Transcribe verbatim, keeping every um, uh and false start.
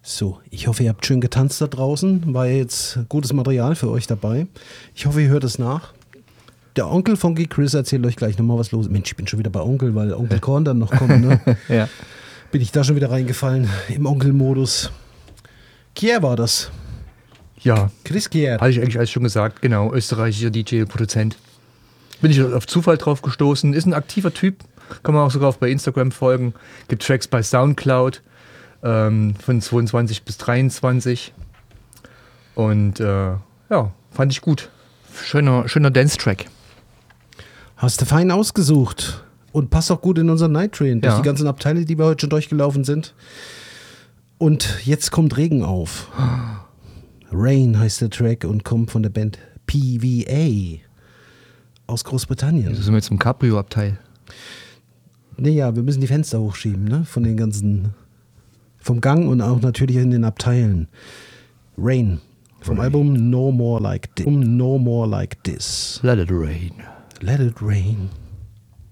So, ich hoffe, ihr habt schön getanzt da draußen. War jetzt gutes Material für euch dabei. Ich hoffe, ihr hört es nach. Der Onkel Funky Chris erzählt euch gleich nochmal was los. Mensch, ich bin schon wieder bei Onkel, weil Onkel Korn dann noch kommt. Ne? Ja. Bin ich da schon wieder reingefallen im Onkel-Modus. Kier war das. Ja. Chris Kier. Hatte ich eigentlich alles schon gesagt. Genau, österreichischer D J, Produzent. Bin ich auf Zufall drauf gestoßen. Ist ein aktiver Typ. Kann man auch sogar auf bei Instagram folgen. Gibt Tracks bei Soundcloud. Ähm, von zweiundzwanzig bis dreiundzwanzig. Und äh, ja, fand ich gut. Schöner, schöner Dance-Track. Hast du fein ausgesucht. Und passt auch gut in unseren Night Train. Durch Ja. die ganzen Abteile, die wir heute schon durchgelaufen sind. Und jetzt kommt Regen auf. Rain heißt der Track und kommt von der Band P V A aus Großbritannien. Also sind wir jetzt im Cabrio-Abteil. Naja, wir müssen die Fenster hochschieben, ne? Von den ganzen, vom Gang und auch natürlich in den Abteilen. Rain, vom Rain. Album No More Like This. No More Like This. Let it rain. Let it rain.